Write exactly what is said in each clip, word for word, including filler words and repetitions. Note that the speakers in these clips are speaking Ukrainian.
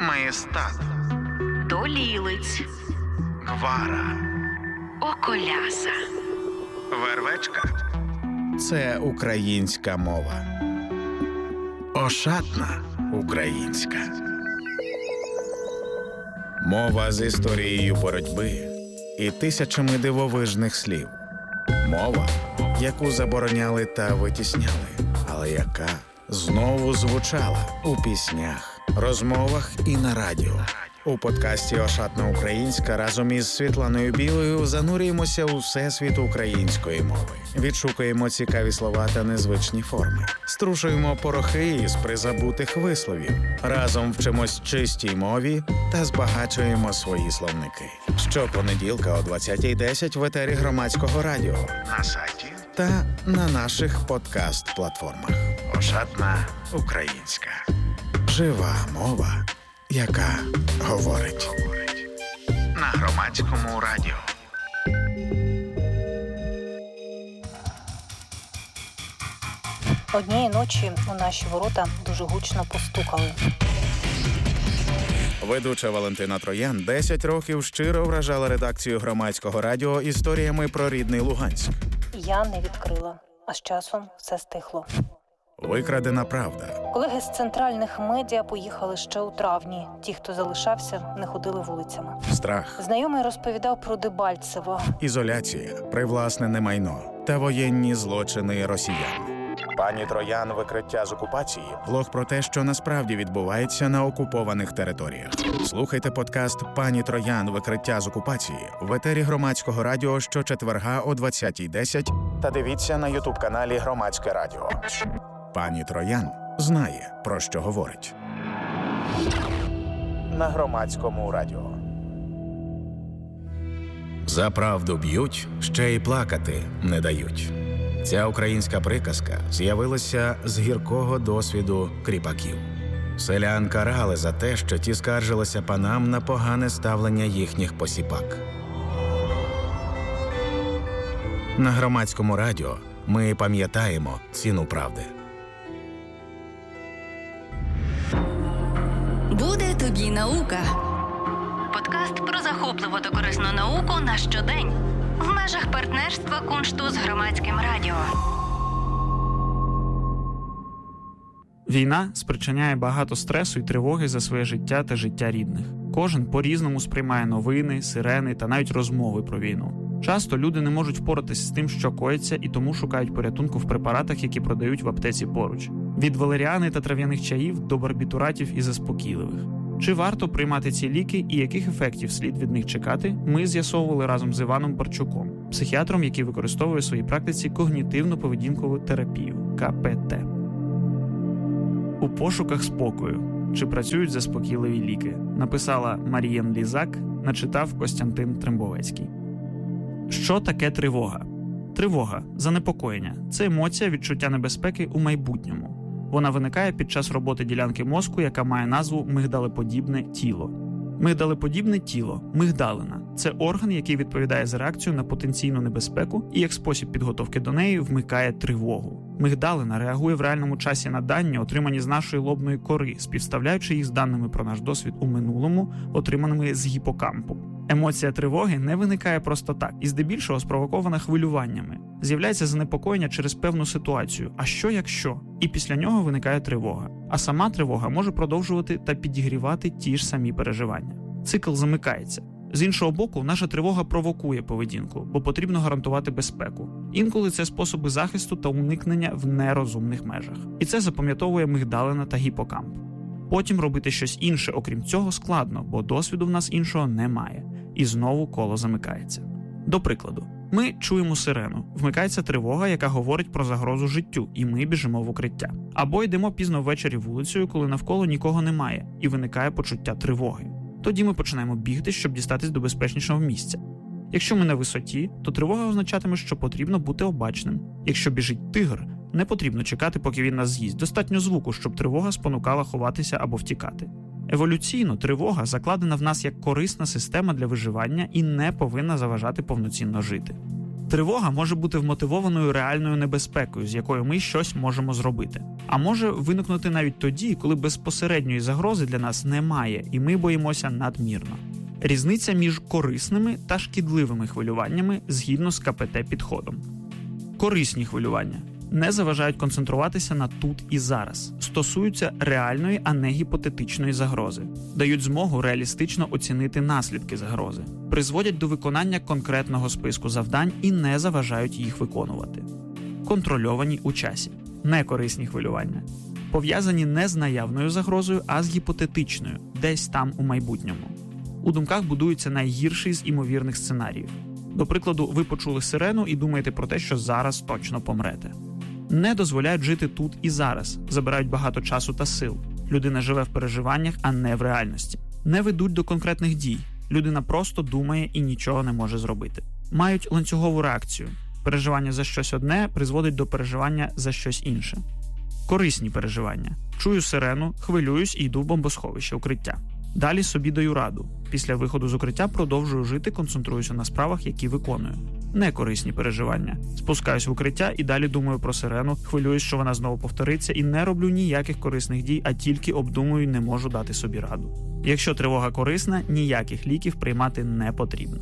Маєстат, Долілиць, Гвара, Околяса, Вервечка – це українська мова. Ошатна українська. Мова з історією боротьби і тисячами дивовижних слів. Мова, яку забороняли та витісняли, але яка знову звучала у піснях, розмовах і на радіо. У подкасті «Ошатна українська» разом із Світланою Білою занурюємося у всесвіт української мови. Відшукуємо цікаві слова та незвичні форми. Струшуємо порохи із призабутих висловів. Разом вчимось чистій мові та збагачуємо свої словники. Щопонеділка о двадцятій десять в етері Громадського радіо, на сайті та на наших подкаст-платформах. «Ошатна українська». Жива мова, яка говорить. На Громадському радіо. Однієї ночі у наші ворота дуже гучно постукали. Ведуча Валентина Троян десять років щиро вражала редакцію Громадського радіо історіями про рідний Луганськ. Я не відкрила, а з часом все стихло. Викрадена правда. Колеги з центральних медіа поїхали ще у травні. Ті, хто залишався, не ходили вулицями. Страх. Знайомий розповідав про Дебальцево. Ізоляція, привласнене майно та воєнні злочини росіян. Пані Троян «Викриття з окупації» – блог про те, що насправді відбувається на окупованих територіях. Слухайте подкаст «Пані Троян. Викриття з окупації» в етері Громадського радіо щочетверга о двадцятій десять та дивіться на ютуб-каналі Громадське радіо. Пані Троян знає, про що говорить. На Громадському радіо. За правду б'ють, ще й плакати не дають. Ця українська приказка з'явилася з гіркого досвіду кріпаків. Селян карали за те, що ті скаржилися панам на погане ставлення їхніх посіпак. На Громадському радіо ми пам'ятаємо ціну правди. Буде тобі наука. Подкаст про захопливу та корисну науку на щодень. В межах партнерства Куншту з Громадським радіо. Війна спричиняє багато стресу і тривоги за своє життя та життя рідних. Кожен по-різному сприймає новини, сирени та навіть розмови про війну. Часто люди не можуть впоратися з тим, що коїться, і тому шукають порятунку в препаратах, які продають в аптеці поруч. Від валеріани та трав'яних чаїв до барбітуратів і заспокійливих. Чи варто приймати ці ліки і яких ефектів слід від них чекати, ми з'ясовували разом з Іваном Барчуком, психіатром, який використовує в своїй практиці когнітивно-поведінкову терапію – ка пе те. У пошуках спокою. Чи працюють заспокійливі ліки? Написала Марієн Лізак, начитав Костянтин Трембовецький. Що таке тривога? Тривога – занепокоєння. Це емоція, відчуття небезпеки у майбутньому. Вона виникає під час роботи ділянки мозку, яка має назву мигдалеподібне тіло. Мигдалеподібне тіло – мигдалина. Це орган, який відповідає за реакцію на потенційну небезпеку і як спосіб підготовки до неї вмикає тривогу. Мигдалина реагує в реальному часі на дані, отримані з нашої лобної кори, співставляючи їх з даними про наш досвід у минулому, отриманими з гіпокампу. Емоція тривоги не виникає просто так, і здебільшого спровокована хвилюваннями. З'являється занепокоєння через певну ситуацію, а що якщо? І після нього виникає тривога. А сама тривога може продовжувати та підігрівати ті ж самі переживання. Цикл замикається. З іншого боку, наша тривога провокує поведінку, бо потрібно гарантувати безпеку. Інколи це способи захисту та уникнення в нерозумних межах. І це запам'ятовує мигдалина та гіпокамп. Потім робити щось інше, окрім цього, складно, бо досвіду в нас іншого немає. І знову коло замикається. До прикладу, ми чуємо сирену, вмикається тривога, яка говорить про загрозу життю, і ми біжимо в укриття. Або йдемо пізно ввечері вулицею, коли навколо нікого немає, і виникає почуття тривоги. Тоді ми починаємо бігти, щоб дістатись до безпечнішого місця. Якщо ми на висоті, то тривога означатиме, що потрібно бути обачним. Якщо біжить тигр, не потрібно чекати, поки він нас з'їсть. Достатньо звуку, щоб тривога спонукала ховатися або втікати. Еволюційно тривога закладена в нас як корисна система для виживання і не повинна заважати повноцінно жити. Тривога може бути вмотивованою реальною небезпекою, з якою ми щось можемо зробити. А може виникнути навіть тоді, коли безпосередньої загрози для нас немає, і ми боїмося надмірно. Різниця між корисними та шкідливими хвилюваннями згідно з ка пе те-підходом. Корисні хвилювання не заважають концентруватися на тут і зараз, стосуються реальної, а не гіпотетичної загрози, дають змогу реалістично оцінити наслідки загрози, призводять до виконання конкретного списку завдань і не заважають їх виконувати. Контрольовані у часі. Некорисні хвилювання. Пов'язані не з наявною загрозою, а з гіпотетичною, десь там у майбутньому. У думках будується найгірший з імовірних сценаріїв. До прикладу, ви почули сирену і думаєте про те, що зараз точно помрете. Не дозволяють жити тут і зараз, забирають багато часу та сил. Людина живе в переживаннях, а не в реальності. Не ведуть до конкретних дій. Людина просто думає і нічого не може зробити. Мають ланцюгову реакцію. Переживання за щось одне призводить до переживання за щось інше. Корисні переживання. Чую сирену, хвилююсь і йду в бомбосховище, укриття. Далі собі даю раду. Після виходу з укриття продовжую жити, концентруюся на справах, які виконую. Некорисні переживання. Спускаюсь в укриття і далі думаю про сирену, хвилююсь, що вона знову повториться, і не роблю ніяких корисних дій, а тільки обдумую і не можу дати собі раду. Якщо тривога корисна, ніяких ліків приймати не потрібно.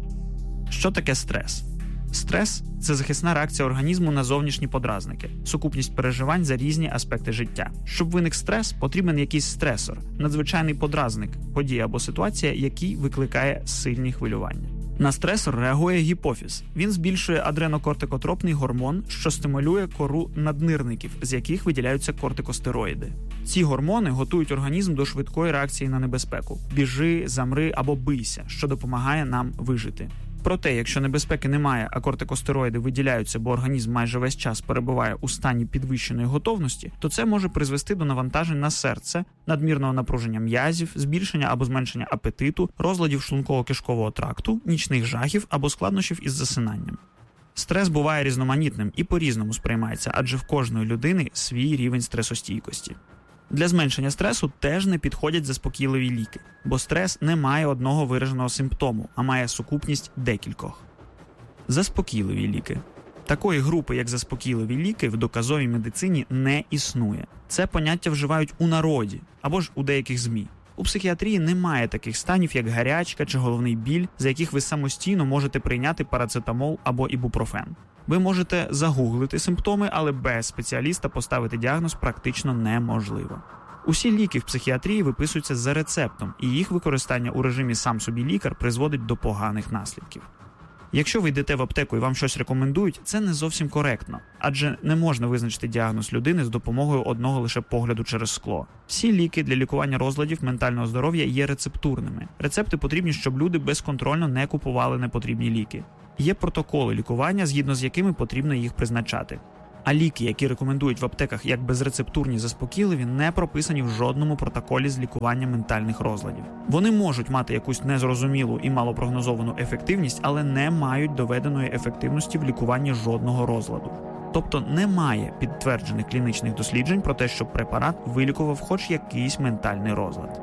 Що таке стрес? Стрес – це захисна реакція організму на зовнішні подразники, сукупність переживань за різні аспекти життя. Щоб виник стрес, потрібен якийсь стресор, надзвичайний подразник, подія або ситуація, який викликає сильні хвилювання. На стресор реагує гіпофіз. Він збільшує адренокортикотропний гормон, що стимулює кору наднирників, з яких виділяються кортикостероїди. Ці гормони готують організм до швидкої реакції на небезпеку – біжи, замри або бийся, що допомагає нам вижити. Проте, якщо небезпеки немає, а кортикостероїди виділяються, бо організм майже весь час перебуває у стані підвищеної готовності, то це може призвести до навантажень на серце, надмірного напруження м'язів, збільшення або зменшення апетиту, розладів шлунково-кишкового тракту, нічних жахів або складнощів із засинанням. Стрес буває різноманітним і по-різному сприймається, адже в кожної людини свій рівень стресостійкості. Для зменшення стресу теж не підходять заспокійливі ліки, бо стрес не має одного вираженого симптому, а має сукупність декількох. Заспокійливі ліки. Такої групи, як заспокійливі ліки, в доказовій медицині не існує. Це поняття вживають у народі, або ж у деяких ЗМІ. У психіатрії немає таких станів, як гарячка чи головний біль, за яких ви самостійно можете прийняти парацетамол або ібупрофен. Ви можете загуглити симптоми, але без спеціаліста поставити діагноз практично неможливо. Усі ліки в психіатрії виписуються за рецептом, і їх використання у режимі «сам собі лікар» призводить до поганих наслідків. Якщо ви йдете в аптеку і вам щось рекомендують, це не зовсім коректно, адже не можна визначити діагноз людини з допомогою одного лише погляду через скло. Всі ліки для лікування розладів ментального здоров'я є рецептурними. Рецепти потрібні, щоб люди безконтрольно не купували непотрібні ліки. Є протоколи лікування, згідно з якими потрібно їх призначати. А ліки, які рекомендують в аптеках як безрецептурні заспокійливі, не прописані в жодному протоколі з лікування ментальних розладів. Вони можуть мати якусь незрозумілу і малопрогнозовану ефективність, але не мають доведеної ефективності в лікуванні жодного розладу. Тобто немає підтверджених клінічних досліджень про те, що препарат вилікував хоч якийсь ментальний розлад.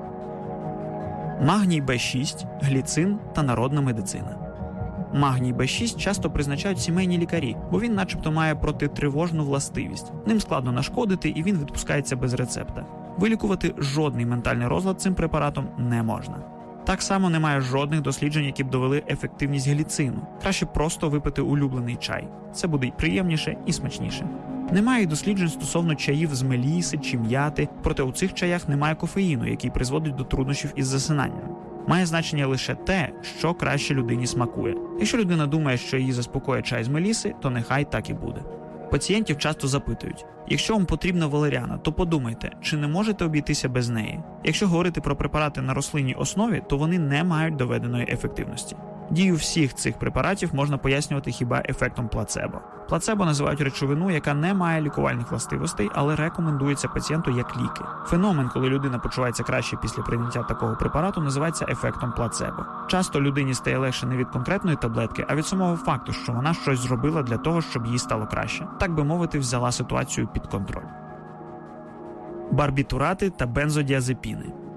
Магній Б шість, гліцин та народна медицина. Магній Б шість часто призначають сімейні лікарі, бо він начебто має протитривожну властивість. Ним складно нашкодити і він відпускається без рецепта. Вилікувати жодний ментальний розлад цим препаратом не можна. Так само немає жодних досліджень, які б довели ефективність гліцину. Краще просто випити улюблений чай. Це буде і приємніше, і смачніше. Немає й досліджень стосовно чаїв з меліси чи м'яти, проте у цих чаях немає кофеїну, який призводить до труднощів із засинанням. Має значення лише те, що краще людині смакує. Якщо людина думає, що її заспокоює чай з меліси, то нехай так і буде. Пацієнтів часто запитують: якщо вам потрібна валеріана, то подумайте, чи не можете обійтися без неї. Якщо говорити про препарати на рослинній основі, то вони не мають доведеної ефективності. Дію всіх цих препаратів можна пояснювати хіба ефектом плацебо. Плацебо називають речовину, яка не має лікувальних властивостей, але рекомендується пацієнту як ліки. Феномен, коли людина почувається краще після прийняття такого препарату, називається ефектом плацебо. Часто людині стає легше не від конкретної таблетки, а від самого факту, що вона щось зробила для того, щоб їй стало краще. Так би мовити, взяла ситуацію під контроль. Барбітурати та бензодіазепіни.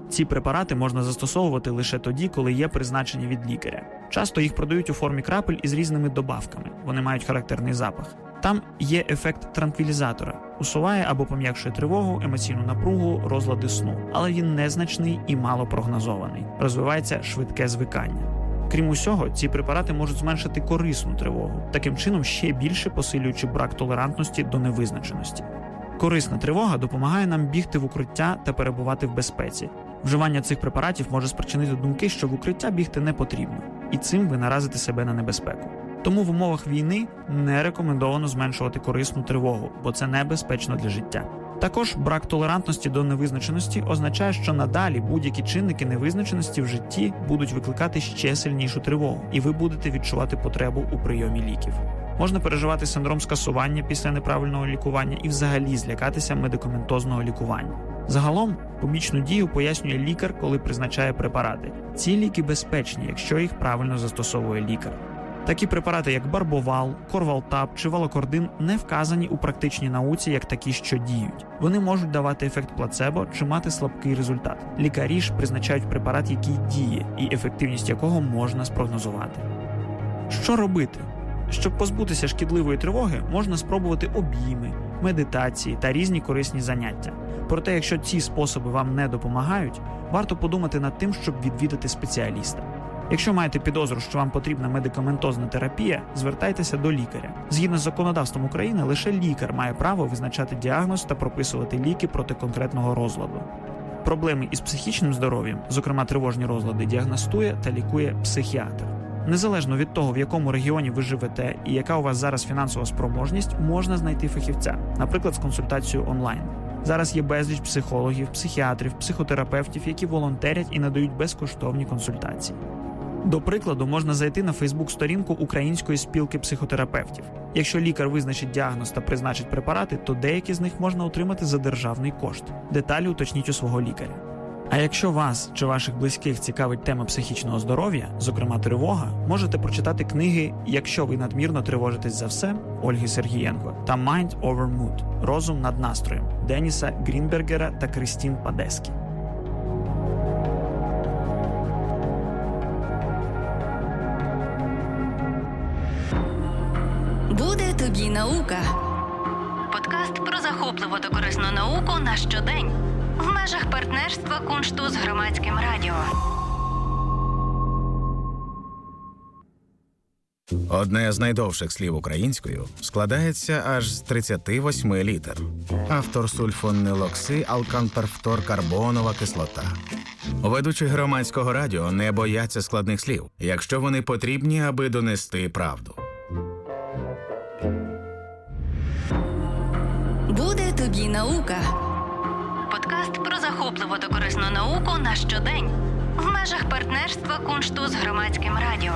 Ці препарати можна застосовувати лише тоді, коли є призначення від лікаря. Часто їх продають у формі крапель із різними добавками. Вони мають характерний запах. Там є ефект транквілізатора. Усуває або пом'якшує тривогу, емоційну напругу, розлади сну. Але він незначний і мало прогнозований. Розвивається швидке звикання. Крім усього, ці препарати можуть зменшити корисну тривогу, таким чином ще більше посилюючи брак толерантності до невизначеності. Корисна тривога допомагає нам бігти в укриття та перебувати в безпеці. Вживання цих препаратів може спричинити думки, що в укриття бігти не потрібно, і цим ви наразите себе на небезпеку. Тому в умовах війни не рекомендовано зменшувати корисну тривогу, бо це небезпечно для життя. Також брак толерантності до невизначеності означає, що надалі будь-які чинники невизначеності в житті будуть викликати ще сильнішу тривогу, і ви будете відчувати потребу у прийомі ліків. Можна переживати синдром скасування після неправильного лікування і взагалі злякатися медикаментозного лікування. Загалом, побічну дію пояснює лікар, коли призначає препарати. Ці ліки безпечні, якщо їх правильно застосовує лікар. Такі препарати, як барбовал, корвалтаб чи валокордин, не вказані у практичній науці як такі, що діють. Вони можуть давати ефект плацебо чи мати слабкий результат. Лікарі ж призначають препарат, який діє, і ефективність якого можна спрогнозувати. Що робити? Щоб позбутися шкідливої тривоги, можна спробувати обійми, медитації та різні корисні заняття. Проте, якщо ці способи вам не допомагають, варто подумати над тим, щоб відвідати спеціаліста. Якщо маєте підозру, що вам потрібна медикаментозна терапія, звертайтеся до лікаря. Згідно з законодавством України, лише лікар має право визначати діагноз та прописувати ліки проти конкретного розладу. Проблеми із психічним здоров'ям, зокрема тривожні розлади, діагностує та лікує психіатр. Незалежно від того, в якому регіоні ви живете і яка у вас зараз фінансова спроможність, можна знайти фахівця, наприклад, з консультацією онлайн. Зараз є безліч психологів, психіатрів, психотерапевтів, які волонтерять і надають безкоштовні консультації. До прикладу, можна зайти на фейсбук-сторінку Української спілки психотерапевтів. Якщо лікар визначить діагноз та призначить препарати, то деякі з них можна отримати за державний кошт. Деталі уточніть у свого лікаря. А якщо вас чи ваших близьких цікавить тема психічного здоров'я, зокрема тривога, можете прочитати книги «Якщо ви надмірно тривожитесь за все» Ольги Сергієнко та «Mind over Mood» «Розум над настроєм» Деніса Грінбергера та Крістін Падескі. Буде тобі наука. Подкаст про захопливу та корисну науку на щодень. В межах партнерства Куншту з Громадським радіо. Одне з найдовших слів українською складається аж з тридцяти восьми літер. Автор сульфонилоксиалканперфторкарбонова кислота. Ведучі Громадського радіо не бояться складних слів, якщо вони потрібні, аби донести правду. Буде тобі наука. Подкаст про захопливу та корисну науку на щодень. В межах партнерства Куншту з Громадським радіо.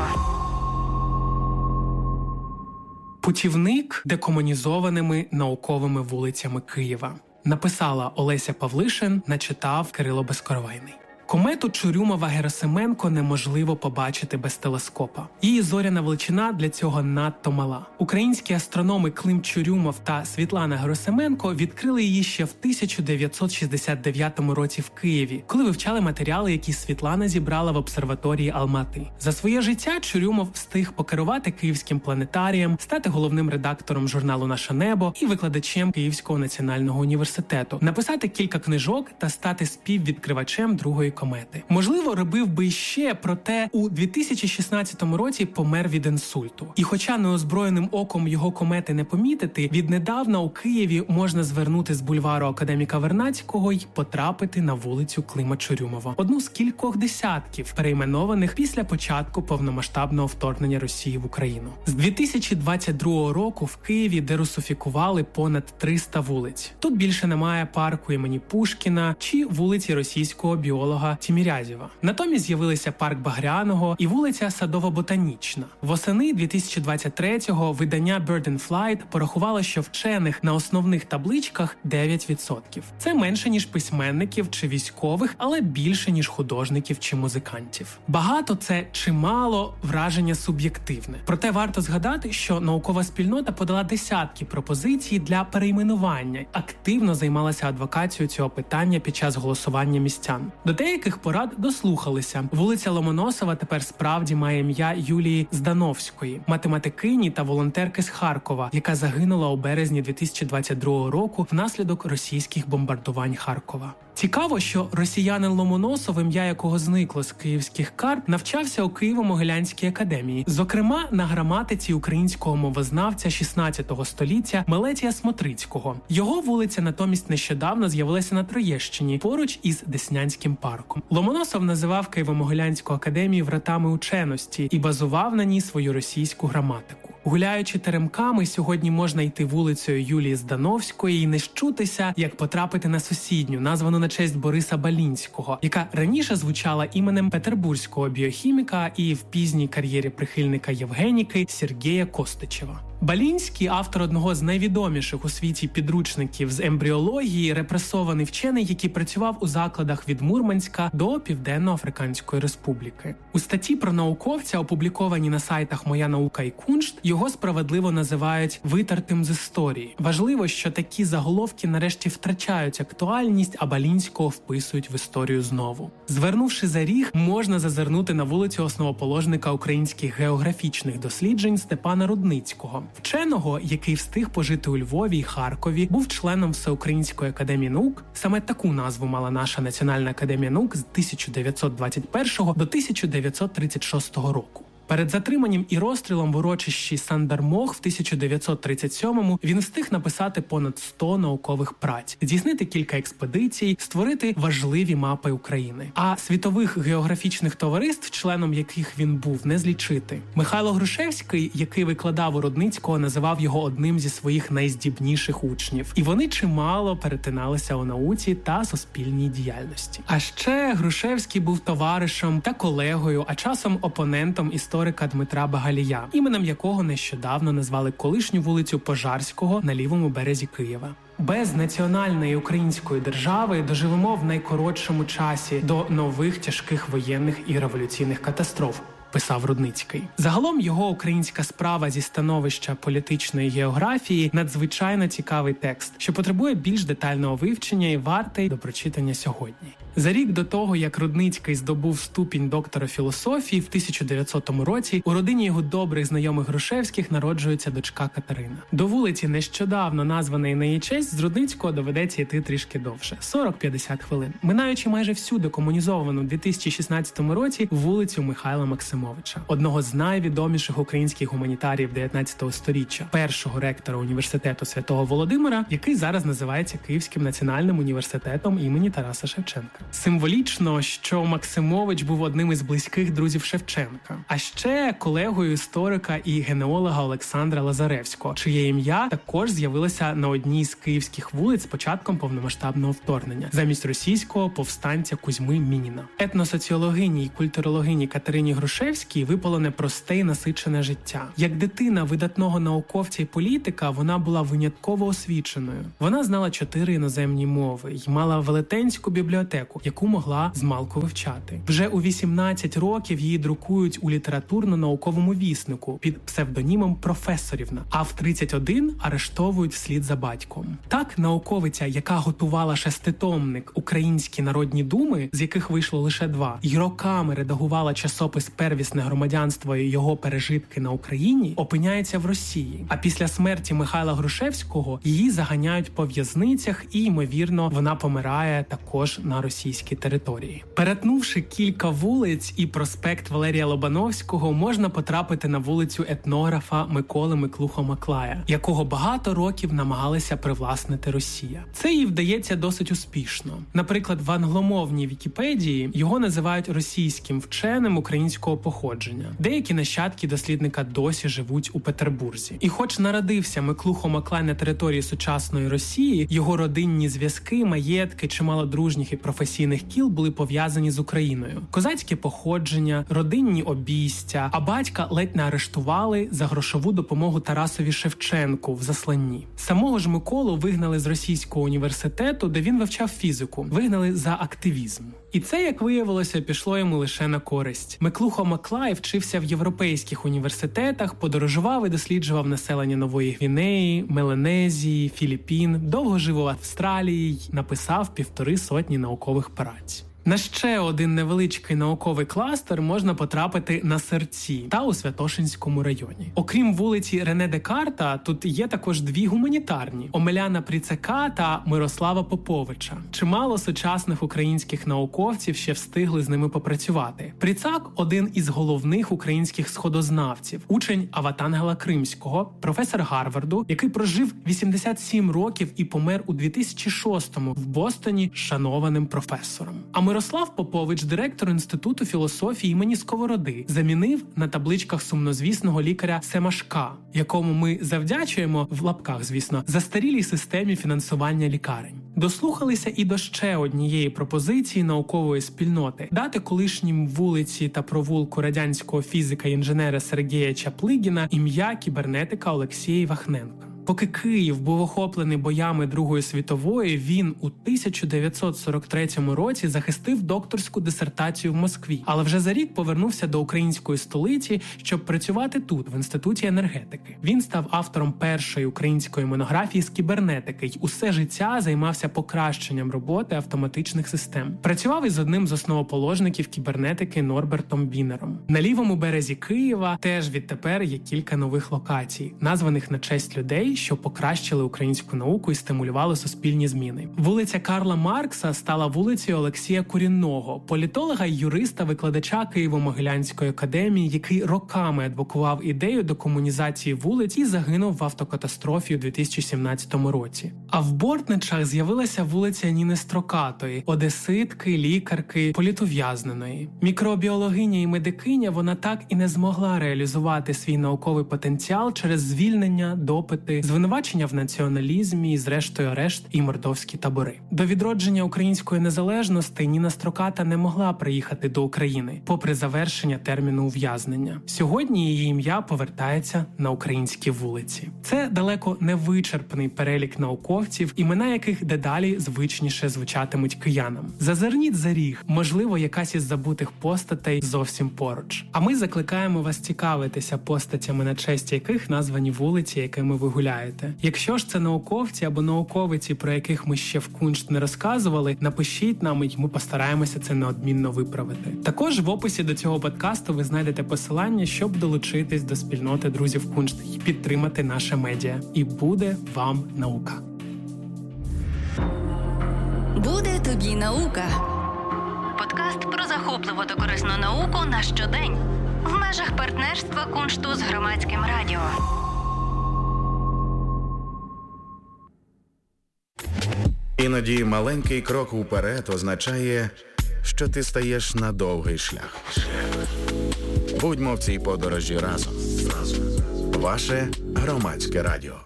Путівник декомунізованими науковими вулицями Києва. Написала Олеся Павлишин, начитав Кирило Безкоровайний. Комету Чурюмова-Герасименко неможливо побачити без телескопа. Її зоряна величина для цього надто мала. Українські астрономи Клим Чурюмов та Світлана Герасименко відкрили її ще в тисяча дев'ятсот шістдесят дев'ятому році в Києві, коли вивчали матеріали, які Світлана зібрала в обсерваторії Алмати. За своє життя Чурюмов встиг покерувати Київським планетарієм, стати головним редактором журналу «Наше небо» і викладачем Київського національного університету, написати кілька книжок та стати співвідкривачем другої комети. Можливо, робив би ще, проте у дві тисячі шістнадцятому році помер від інсульту. І хоча неозброєним оком його комети не помітити, віднедавна у Києві можна звернути з бульвару Академіка Вернадського й потрапити на вулицю Клима Чурюмова. Одну з кількох десятків, перейменованих після початку повномасштабного вторгнення Росії в Україну. З дві тисячі двадцять другого року в Києві дерусифікували понад триста вулиць. Тут більше немає парку імені Пушкіна чи вулиці російського біолога Тімірязєва. Натомість з'явилися парк Багряного і вулиця Садово-Ботанічна. Восени дві тисячі двадцять третього видання Bird and Flight порахувало, що вчених на основних табличках дев'ять відсотків. Це менше, ніж письменників чи військових, але більше, ніж художників чи музикантів. Багато це чи мало враження суб'єктивне. Проте варто згадати, що наукова спільнота подала десятки пропозицій для перейменування, активно займалася адвокацією цього питання під час голосування містян. До деяких Деяких порад дослухалися. Вулиця Ломоносова тепер справді має ім'я Юлії Здановської, математикині та волонтерки з Харкова, яка загинула у березні дві тисячі двадцять другого року внаслідок російських бомбардувань Харкова. Цікаво, що росіянин Ломоносов, ім'я якого зникло з київських карт, навчався у Києво-Могилянській академії, зокрема на граматиці українського мовознавця шістнадцятого століття Мелетія Смотрицького. Його вулиця натомість нещодавно з'явилася на Троєщині, поруч із Деснянським парком. Ломоносов називав Києво-Могилянську академію вратами ученості і базував на ній свою російську граматику. Гуляючи теремками, сьогодні можна йти вулицею Юлії Здановської і не щутися, як потрапити на сусідню, названу на честь Бориса Балінського, яка раніше звучала іменем петербурзького біохіміка і в пізній кар'єрі прихильника Євгеніки Сергія Костичева. Балінський – автор одного з найвідоміших у світі підручників з ембріології, репресований вчений, який працював у закладах від Мурманська до Південно-Африканської Республіки. У статті про науковця, опублікованій на сайтах «Моя наука» і «Куншт», його справедливо називають «витертим з історії». Важливо, що такі заголовки нарешті втрачають актуальність, а Балінського вписують в історію знову. Звернувши за ріг, можна зазирнути на вулицю основоположника українських географічних досліджень Степана Рудницького. Вченого, який встиг пожити у Львові і Харкові, був членом Всеукраїнської академії наук. Саме таку назву мала наша Національна академія наук з тисяча дев'ятсот двадцять першого до тисяча дев'ятсот тридцять шостого року. Перед затриманням і розстрілом в урочищі Сан-Дармох в тисяча дев'ятсот тридцять сьомому він встиг написати понад сто наукових праць, здійснити кілька експедицій, створити важливі мапи України. А світових географічних товариств, членом яких він був, не злічити. Михайло Грушевський, який викладав у Рудницького, називав його одним зі своїх найздібніших учнів. І вони чимало перетиналися у науці та суспільній діяльності. А ще Грушевський був товаришем та колегою, а часом опонентом історії історика Дмитра Багалія, іменем якого нещодавно назвали колишню вулицю Пожарського на лівому березі Києва. Без національної української держави доживемо в найкоротшому часі до нових тяжких воєнних і революційних катастроф, писав Рудницький. Загалом його «Українська справа зі становища політичної географії» надзвичайно цікавий текст, що потребує більш детального вивчення і вартий до прочитання сьогодні. За рік до того, як Рудницький здобув ступінь доктора філософії в тисяча дев'ятсотому році, у родині його добрих знайомих Грушевських народжується дочка Катерина. До вулиці, нещодавно названої на її честь, з Рудницького доведеться йти трішки довше – сорок-п'ятдесят хвилин. Минаючи майже всю декомунізовану в дві тисячі шістнадцятому році вулицю Михайла Максимовича, одного з найвідоміших українських гуманітаріїв дев'ятнадцятого сторіччя, першого ректора університету Святого Володимира, який зараз називається Київським національним університетом імені Тараса Шевченка. Символічно, що Максимович був одним із близьких друзів Шевченка, а ще колегою історика і генеолога Олександра Лазаревського, чиє ім'я також з'явилося на одній з київських вулиць з початком повномасштабного вторгнення, замість російського повстанця Кузьми Мініна. Етносоціологині і культурологині Катерині Грушевській випало непросте і насичене життя. Як дитина видатного науковця і політика, вона була винятково освіченою. Вона знала чотири іноземні мови й мала велетенську бібліотеку, яку могла змалку вивчати. Вже у вісімнадцять років її друкують у літературно-науковому віснику під псевдонімом «Професорівна», а в тридцять один арештовують вслід за батьком. Так, науковиця, яка готувала шеститомник «Українські народні думи», з яких вийшло лише два, й роками редагувала часопис «Первісне громадянство» і його пережитки на Україні, опиняється в Росії. А після смерті Михайла Грушевського її заганяють по в'язницях і, ймовірно, вона помирає також на російській території. Перетнувши кілька вулиць і проспект Валерія Лобановського, можна потрапити на вулицю етнографа Миколи Миклухо-Маклая, якого багато років намагалися привласнити Росія. Це їй вдається досить успішно. Наприклад, в англомовній Вікіпедії його називають російським вченим українського походження. Деякі нащадки дослідника досі живуть у Петербурзі. І хоч народився Миклухо-Маклай на території сучасної Росії, його родинні зв'язки, маєтки, чимало дружніх і професійних кіл були пов'язані з Україною. Козацьке походження, родинні обійстя, а батька ледь не арештували за грошову допомогу Тарасові Шевченку в засланні. Самого ж Миколу вигнали з російського університету, де він вивчав фізику. Вигнали за активізм. І це, як виявилося, пішло йому лише на користь. Миклухо-Маклай вчився в європейських університетах, подорожував і досліджував населення Нової Гвінеї, Меланезії, Філіппін, довго жив у Австралії й написав півтори сотні наукових праць. На ще один невеличкий науковий кластер можна потрапити на Серці та у Святошинському районі. Окрім вулиці Рене Декарта, тут є також дві гуманітарні – Омеляна Пріцака та Мирослава Поповича. Чимало сучасних українських науковців ще встигли з ними попрацювати. Пріцак – один із головних українських сходознавців, учень Аватангела Кримського, професор Гарварду, який прожив вісімдесят сім років і помер у дві тисячі шостому в Бостоні шанованим професором. А Мирослав Попович, директор Інституту філософії імені Сковороди, замінив на табличках сумнозвісного лікаря Семашка, якому ми завдячуємо, в лапках, звісно, застарілій системі фінансування лікарень. Дослухалися і до ще однієї пропозиції наукової спільноти – дати колишнім вулиці та провулку радянського фізика і інженера Сергія Чаплигіна ім'я кібернетика Олексія Івахненка. Поки Київ був охоплений боями Другої світової, він у тисяча дев'ятсот сорок третьому році захистив докторську дисертацію в Москві, але вже за рік повернувся до української столиці, щоб працювати тут, в Інституті енергетики. Він став автором першої української монографії з кібернетики й усе життя займався покращенням роботи автоматичних систем. Працював із одним з основоположників кібернетики Норбертом Бінером. На лівому березі Києва теж відтепер є кілька нових локацій, названих на честь людей, що покращили українську науку і стимулювали суспільні зміни. Вулиця Карла Маркса стала вулицею Олексія Курінного, політолога й юриста-викладача Києво-Могилянської академії, який роками адвокував ідею декомунізації вулиць і загинув в автокатастрофі у дві тисячі сімнадцятому році. А в Бортничах з'явилася вулиця Ніни Строкатої, одеситки, лікарки, політув'язненої. Мікробіологиня і медикиня, вона так і не змогла реалізувати свій науковий потенціал через звільнення, допити, звинувачення в націоналізмі і, зрештою, арешт і мордовські табори. До відродження української незалежності Ніна Строката не могла приїхати до України, попри завершення терміну ув'язнення. Сьогодні її ім'я повертається на українські вулиці. Це далеко не вичерпний перелік науковців, імена яких дедалі звичніше звучатимуть киянам. Зазирніть за ріг, можливо, якась із забутих постатей зовсім поруч. А ми закликаємо вас цікавитися постатями, на честь яких названі вулиці, якими ви гуляєте. Якщо ж це науковці або науковиці, про яких ми ще в Куншт не розказували, напишіть нам, і ми постараємося це неодмінно виправити. Також в описі до цього подкасту ви знайдете посилання, щоб долучитись до спільноти друзів Куншт і підтримати наше медіа. І буде вам наука. Буде тобі наука. Подкаст про захопливу та корисну науку на щодень. В межах партнерства Куншту з Громадським радіо. Іноді маленький крок уперед означає, що ти стаєш на довгий шлях. Будьмо в цій подорожі разом. Ваше Громадське радіо.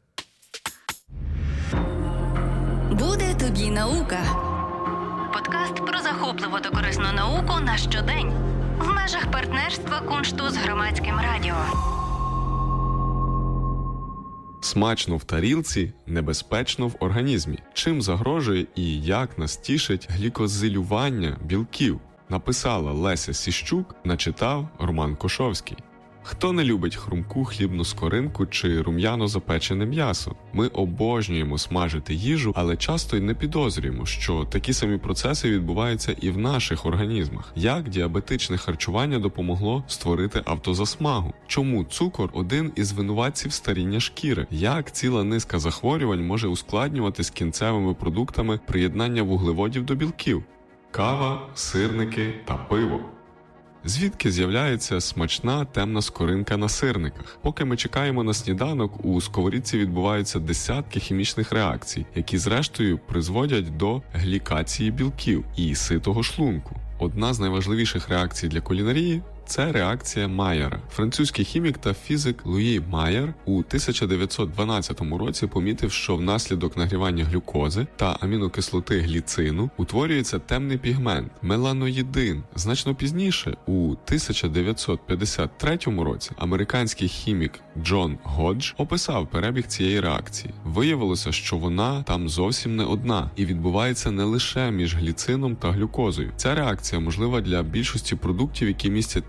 Буде тобі наука. Подкаст про захопливу та корисну науку на щодень. В межах партнерства Куншту з Громадським радіо. Смачно в тарілці, небезпечно в організмі. Чим загрожує і як нас тішить глікозилювання білків? Написала Леся Сіщук, начитав Роман Кошовський. Хто не любить хрумку хлібну скоринку чи рум'яно запечене м'ясо? Ми обожнюємо смажити їжу, але часто й не підозрюємо, що такі самі процеси відбуваються і в наших організмах. Як діабетичне харчування допомогло створити автозасмагу? Чому цукор – один із винуватців старіння шкіри? Як ціла низка захворювань може ускладнювати з кінцевими продуктами приєднання вуглеводів до білків? Кава, сирники та пиво. Звідки з'являється смачна темна скоринка на сирниках? Поки ми чекаємо на сніданок, у сковорідці відбуваються десятки хімічних реакцій, які зрештою призводять до глікації білків і ситого шлунку. Одна з найважливіших реакцій для кулінарії – це реакція Майера. Французький хімік та фізик Луї Майер у тисяча дев'ятсот дванадцятому році помітив, що внаслідок нагрівання глюкози та амінокислоти гліцину утворюється темний пігмент – меланоїдин. Значно пізніше, у тисяча дев'ятсот п'ятдесят третьому році, американський хімік Джон Годж описав перебіг цієї реакції. Виявилося, що вона там зовсім не одна і відбувається не лише між гліцином та глюкозою. Ця реакція можлива для більшості продуктів, які містять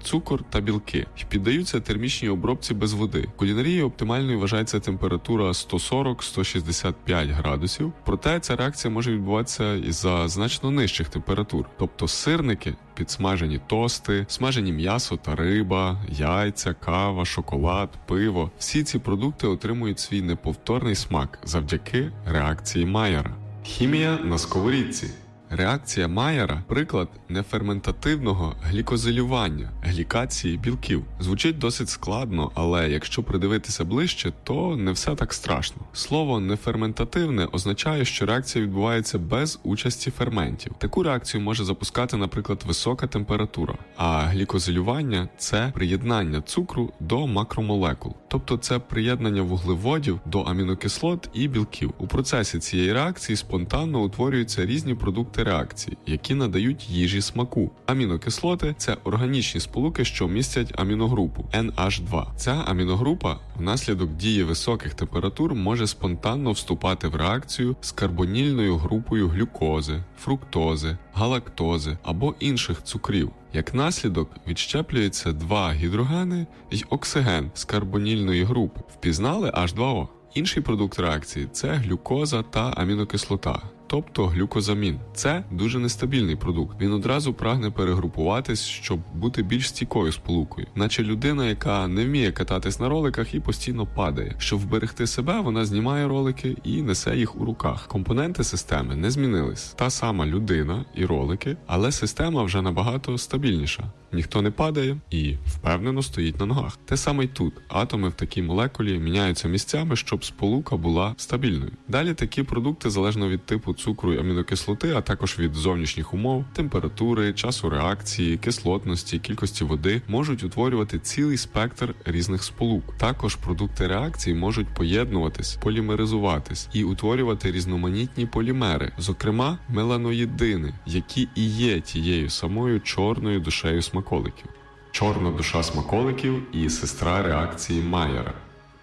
цукор та білки і піддаються термічній обробці без води. В кулінарії оптимальною вважається температура сто сорок - сто шістдесят п'ять градусів, проте ця реакція може відбуватися і за значно нижчих температур. Тобто сирники, підсмажені тости, смажені м'ясо та риба, яйця, кава, шоколад, пиво – всі ці продукти отримують свій неповторний смак завдяки реакції Майера. Хімія на сковорідці. Реакція Майера – приклад неферментативного глікозилювання, глікації білків. Звучить досить складно, але якщо придивитися ближче, то не все так страшно. Слово «неферментативне» означає, що реакція відбувається без участі ферментів. Таку реакцію може запускати, наприклад, висока температура. А глікозилювання – це приєднання цукру до макромолекул. Тобто це приєднання вуглеводів до амінокислот і білків. У процесі цієї реакції спонтанно утворюються різні продукти реакції, які надають їжі смаку. Амінокислоти – це органічні сполуки, що містять аміногрупу ен аш два. Ця аміногрупа внаслідок дії високих температур може спонтанно вступати в реакцію з карбонільною групою глюкози, фруктози, галактози або інших цукрів. Як наслідок відщеплюються два гідрогени й оксиген з карбонільної групи. Впізнали аш два о? Інший продукт реакції – це глюкоза та амінокислота, тобто глюкозамін. Це дуже нестабільний продукт. Він одразу прагне перегрупуватись, щоб бути більш стійкою сполукою. Наче людина, яка не вміє кататись на роликах і постійно падає. Щоб вберегти себе, вона знімає ролики і несе їх у руках. Компоненти системи не змінились. Та сама людина і ролики, але система вже набагато стабільніша. Ніхто не падає і впевнено стоїть на ногах. Те саме й тут. Атоми в такій молекулі міняються місцями, щоб сполука була стабільною. Далі такі продукти, залежно від типу цукру і амінокислоти, а також від зовнішніх умов, температури, часу реакції, кислотності, кількості води, можуть утворювати цілий спектр різних сполук. Також продукти реакції можуть поєднуватись, полімеризуватись і утворювати різноманітні полімери, зокрема меланоїдини, які і є тією самою чорною душею смаколиків. Чорна душа смаколиків і сестра реакції Майера.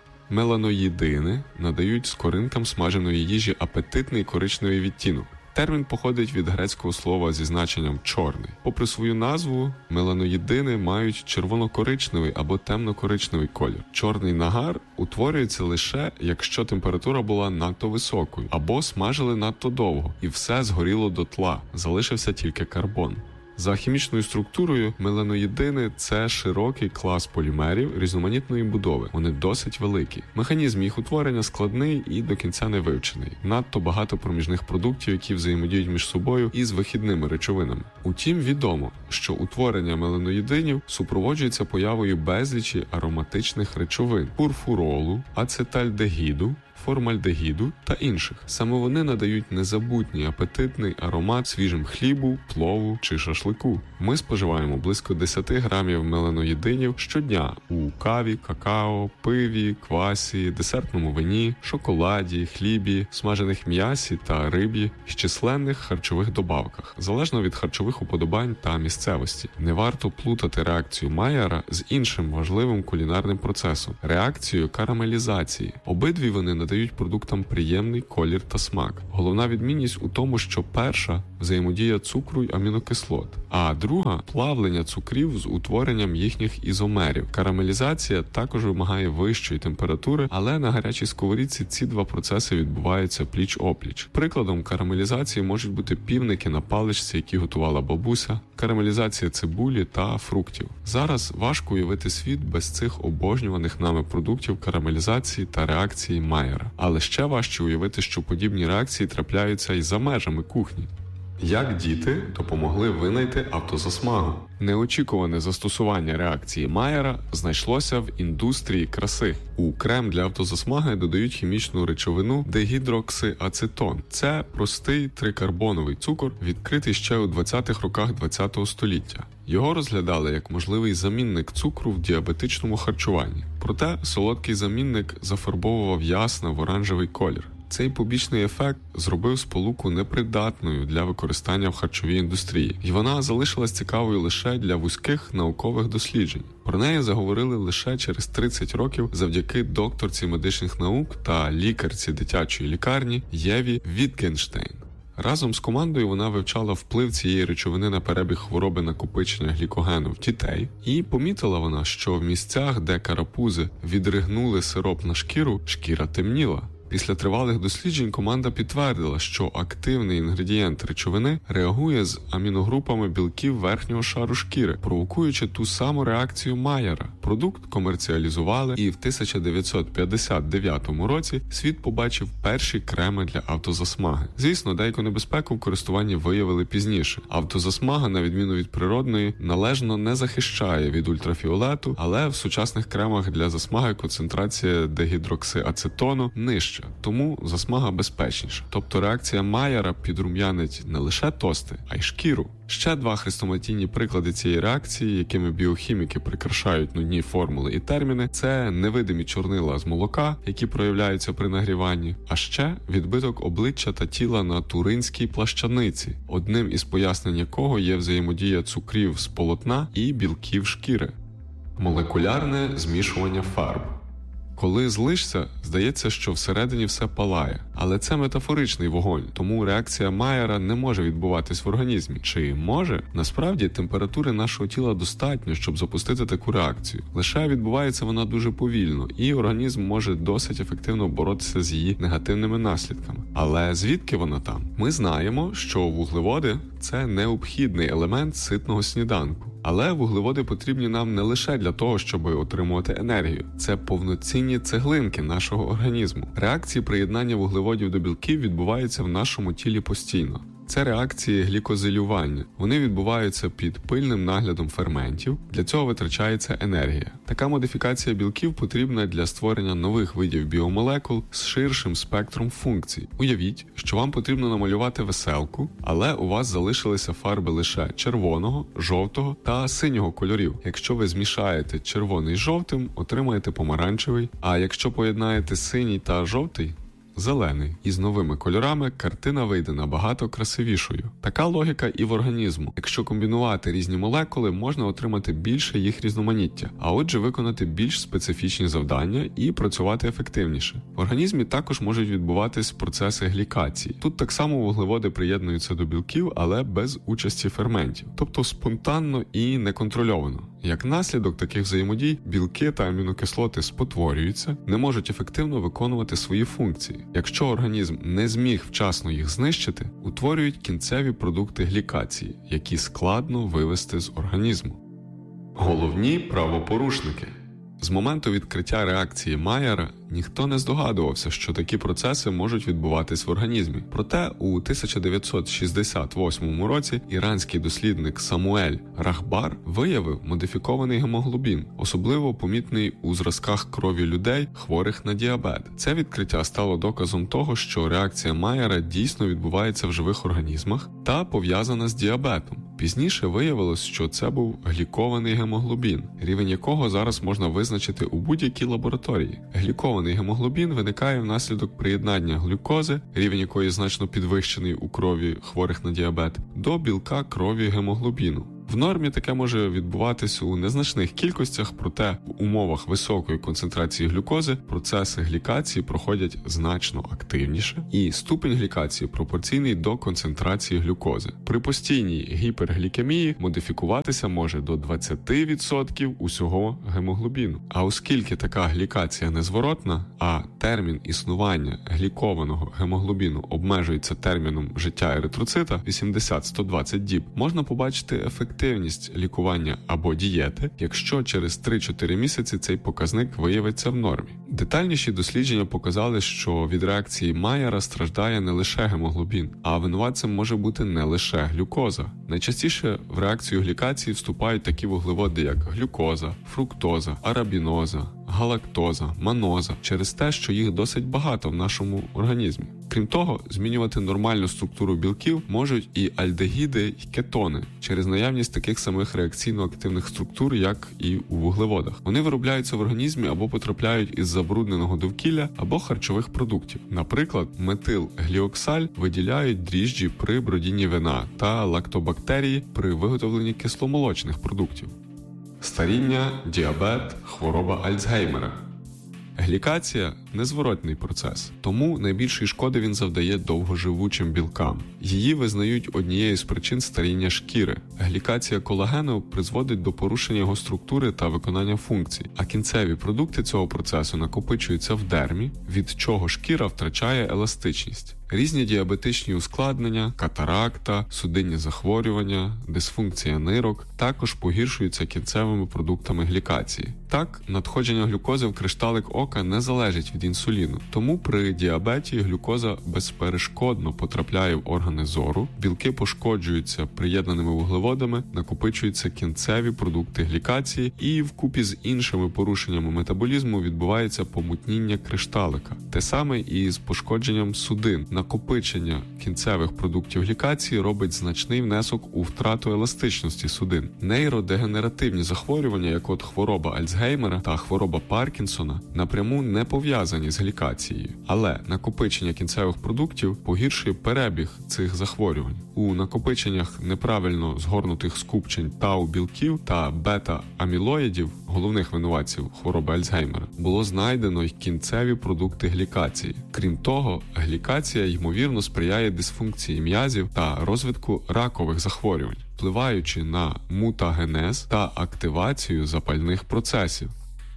Меланоїдини надають скоринкам смаженої їжі апетитний коричневий відтінок. Термін походить від грецького слова зі значенням «чорний». Попри свою назву, меланоїдини мають червоно-коричневий або темно-коричневий колір. Чорний нагар утворюється лише, якщо температура була надто високою, або смажили надто довго, і все згоріло дотла, залишився тільки карбон. За хімічною структурою, меланоїдини – це широкий клас полімерів різноманітної будови. Вони досить великі. Механізм їх утворення складний і до кінця не вивчений. Надто багато проміжних продуктів, які взаємодіють між собою із вихідними речовинами. Утім, відомо, що утворення меланоїдинів супроводжується появою безлічі ароматичних речовин – пурфуролу, ацетальдегіду, формальдегіду та інших. Саме вони надають незабутній апетитний аромат свіжим хлібу, плову чи шашлику. Ми споживаємо близько десять грамів меланоїдинів щодня у каві, какао, пиві, квасі, десертному вині, шоколаді, хлібі, смажених м'ясі та рибі з численних харчових добавках, залежно від харчових уподобань та місцевості. Не варто плутати реакцію Майера з іншим важливим кулінарним процесом – реакцією карамелізації. Обидві вони надають продуктам приємний колір та смак. Головна відмінність у тому, що перша – взаємодія цукру й амінокислот, а друга – плавлення цукрів з утворенням їхніх ізомерів. Карамелізація також вимагає вищої температури, але на гарячій сковорідці ці два процеси відбуваються пліч-опліч. Прикладом карамелізації можуть бути півники на паличці, які готувала бабуся, карамелізація цибулі та фруктів. Зараз важко уявити світ без цих обожнюваних нами продуктів карамелізації та реакції Майера. Але ще важче уявити, що подібні реакції трапляються і за межами кухні. Як діти допомогли винайти автозасмагу? Неочікуване застосування реакції Майера знайшлося в індустрії краси. У крем для автозасмаги додають хімічну речовину дегідроксиацетон. Це простий трикарбоновий цукор, відкритий ще у двадцятих роках ХХ століття. Його розглядали як можливий замінник цукру в діабетичному харчуванні. Проте солодкий замінник зафарбовував ясно в оранжевий колір. Цей побічний ефект зробив сполуку непридатною для використання в харчовій індустрії, і вона залишилась цікавою лише для вузьких наукових досліджень. Про неї заговорили лише через тридцять років завдяки докторці медичних наук та лікарці дитячої лікарні Єві Вітгенштейн. Разом з командою вона вивчала вплив цієї речовини на перебіг хвороби накопичення глікогену в дітей, і помітила вона, що в місцях, де карапузи відригнули сироп на шкіру, шкіра темніла. Після тривалих досліджень команда підтвердила, що активний інгредієнт речовини реагує з аміногрупами білків верхнього шару шкіри, провокуючи ту саму реакцію Майера. Продукт комерціалізували, і в тисяча дев'ятсот п'ятдесят дев'ятому році світ побачив перші креми для автозасмаги. Звісно, деяку небезпеку в користуванні виявили пізніше. Автозасмага, на відміну від природної, належно не захищає від ультрафіолету, але в сучасних кремах для засмаги концентрація дегідроксиацетону нижча. Тому засмага безпечніша. Тобто реакція Майера підрум'янить не лише тости, а й шкіру. Ще два хрестоматійні приклади цієї реакції, якими біохіміки прикрашають нудні формули і терміни, це невидимі чорнила з молока, які проявляються при нагріванні, а ще відбиток обличчя та тіла на туринській плащаниці, одним із пояснень якого є взаємодія цукрів з полотна і білків шкіри. Молекулярне змішування фарб. Коли злишся, здається, що всередині все палає. Але це метафоричний вогонь, тому реакція Майера не може відбуватись в організмі. Чи може? Насправді, температури нашого тіла достатньо, щоб запустити таку реакцію. Лише відбувається вона дуже повільно, і організм може досить ефективно боротися з її негативними наслідками. Але звідки вона там? Ми знаємо, що вуглеводи – це необхідний елемент ситного сніданку. Але вуглеводи потрібні нам не лише для того, щоб отримувати енергію. Це повноцінні цеглинки нашого організму. Реакції приєднання вуглеводів до білків відбуваються в нашому тілі постійно. Це реакції глікозилювання. Вони відбуваються під пильним наглядом ферментів. Для цього витрачається енергія. Така модифікація білків потрібна для створення нових видів біомолекул з ширшим спектром функцій. Уявіть, що вам потрібно намалювати веселку, але у вас залишилися фарби лише червоного, жовтого та синього кольорів. Якщо ви змішаєте червоний з жовтим, отримаєте помаранчевий, а якщо поєднаєте синій та жовтий – зелений. І з новими кольорами картина вийде набагато красивішою. Така логіка і в організму. Якщо комбінувати різні молекули, можна отримати більше їх різноманіття, а отже виконати більш специфічні завдання і працювати ефективніше. В організмі також можуть відбуватись процеси глікації. Тут так само вуглеводи приєднуються до білків, але без участі ферментів. Тобто спонтанно і неконтрольовано. Як наслідок таких взаємодій, білки та амінокислоти спотворюються, не можуть ефективно виконувати свої функції. Якщо організм не зміг вчасно їх знищити, утворюють кінцеві продукти глікації, які складно вивести з організму. Головні правопорушники. З моменту відкриття реакції Майера ніхто не здогадувався, що такі процеси можуть відбуватись в організмі. Проте у тисяча дев'ятсот шістдесят восьмому році іранський дослідник Самуель Рахбар виявив модифікований гемоглобін, особливо помітний у зразках крові людей, хворих на діабет. Це відкриття стало доказом того, що реакція Майера дійсно відбувається в живих організмах та пов'язана з діабетом. Пізніше виявилось, що це був глікований гемоглобін, рівень якого зараз можна визначити у будь-якій лабораторії. Глікований гемоглобін виникає внаслідок приєднання глюкози, рівень якої значно підвищений у крові хворих на діабет, до білка крові гемоглобіну. В нормі таке може відбуватись у незначних кількостях, проте в умовах високої концентрації глюкози процеси глікації проходять значно активніше, і ступень глікації пропорційний до концентрації глюкози. При постійній гіперглікемії модифікуватися може до двадцять відсотків усього гемоглобіну. А оскільки така глікація незворотна, а термін існування глікованого гемоглобіну обмежується терміном життя еритроцита вісімдесят - сто двадцять діб, можна побачити ефект ефективність лікування або дієти, якщо через три-чотири місяці цей показник виявиться в нормі. Детальніші дослідження показали, що від реакції Майера страждає не лише гемоглобін, а винуватцем може бути не лише глюкоза. Найчастіше в реакцію глікації вступають такі вуглеводи, як глюкоза, фруктоза, арабіноза, галактоза, маноза, через те, що їх досить багато в нашому організмі. Крім того, змінювати нормальну структуру білків можуть і альдегіди, і кетони, через наявність таких самих реакційно-активних структур, як і у вуглеводах. Вони виробляються в організмі або потрапляють із забрудненого довкілля або харчових продуктів. Наприклад, метилгліоксаль виділяють дріжджі при бродінні вина та лактобактерії при виготовленні кисломолочних продуктів. Старіння, діабет, хвороба Альцгеймера. Глікація – незворотний процес, тому найбільшої шкоди він завдає довгоживучим білкам. Її визнають однією з причин старіння шкіри. Глікація колагену призводить до порушення його структури та виконання функцій, а кінцеві продукти цього процесу накопичуються в дермі, від чого шкіра втрачає еластичність. Різні діабетичні ускладнення, катаракта, судинні захворювання, дисфункція нирок також погіршуються кінцевими продуктами глікації. Так, надходження глюкози в кришталик ока не залежить від інсуліну, тому при діабеті глюкоза безперешкодно потрапляє в органи зору, білки пошкоджуються приєднаними вуглеводами, накопичуються кінцеві продукти глікації і вкупі з іншими порушеннями метаболізму відбувається помутніння кришталика. Те саме і з пошкодженням судин. Накопичення кінцевих продуктів глікації робить значний внесок у втрату еластичності судин. Нейродегенеративні захворювання, як от хвороба Альцгеймера та хвороба Паркінсона, напряму не пов'язані з глікацією. Але накопичення кінцевих продуктів погіршує перебіг цих захворювань. У накопиченнях неправильно згорнутих скупчень тау-білків та бета-амілоїдів, головних винуватців хвороби Альцгеймера, було знайдено й кінцеві продукти глікації. Крім того, глікація, ймовірно, сприяє дисфункції м'язів та розвитку ракових захворювань, впливаючи на мутагенез та активацію запальних процесів.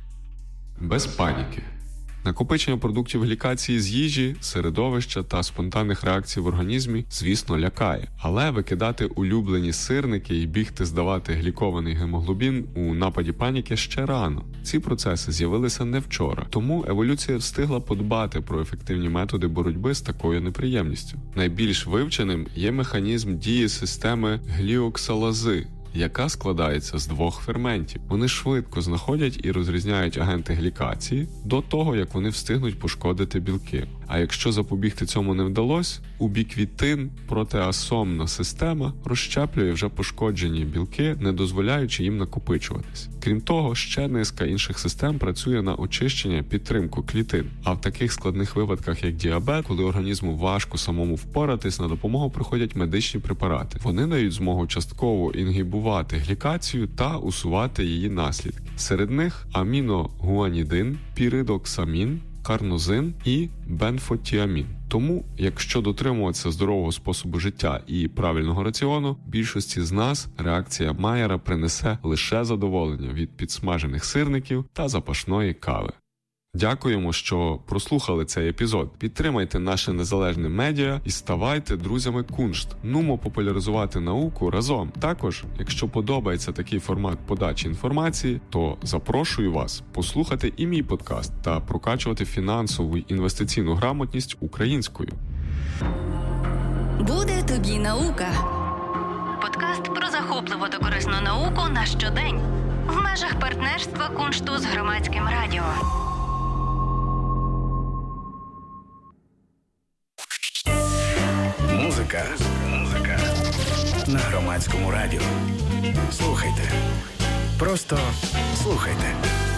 Без паніки. Накопичення продуктів глікації з їжі, середовища та спонтанних реакцій в організмі, звісно, лякає. Але викидати улюблені сирники і бігти здавати глікований гемоглобін у нападі паніки ще рано. Ці процеси з'явилися не вчора, тому еволюція встигла подбати про ефективні методи боротьби з такою неприємністю. Найбільш вивченим є механізм дії системи гліоксалази, яка складається з двох ферментів. Вони швидко знаходять і розрізняють агенти глікації до того, як вони встигнуть пошкодити білки. А якщо запобігти цьому не вдалося, убіквітин, протеасомна система, розщеплює вже пошкоджені білки, не дозволяючи їм накопичуватись. Крім того, ще низка інших систем працює на очищення, підтримку клітин. А в таких складних випадках, як діабет, коли організму важко самому впоратись, на допомогу приходять медичні препарати. Вони дають змогу частково інгібувати глікацію та усувати її наслідки. Серед них аміногуанідин, піридоксамін, карнозин і бенфотіамін. Тому, якщо дотримуватися здорового способу життя і правильного раціону, більшості з нас реакція Майера принесе лише задоволення від підсмажених сирників та запашної кави. Дякуємо, що прослухали цей епізод. Підтримайте наше незалежне медіа і ставайте друзями Куншт. Нумо популяризувати науку разом. Також, якщо подобається такий формат подачі інформації, то запрошую вас послухати і мій подкаст та прокачувати фінансову й інвестиційну грамотність українською. Буде тобі наука. Подкаст про захопливу та корисну науку на щодень. В межах партнерства Куншту з Громадським радіо. Музика. Музика. На Громадському радіо. Слухайте. Просто слухайте.